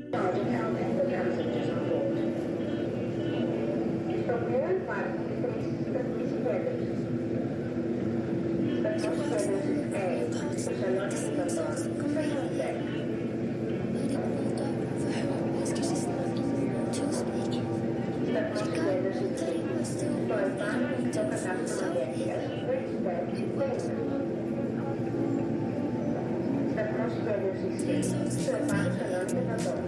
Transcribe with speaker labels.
Speaker 1: Charging element for passengers on board. Prepare para esquerda. The first service is A. Salon Elevator. Second deck. The first service is B. For advanced international areas, expect payment. The first service is C. To advance Salon Elevator.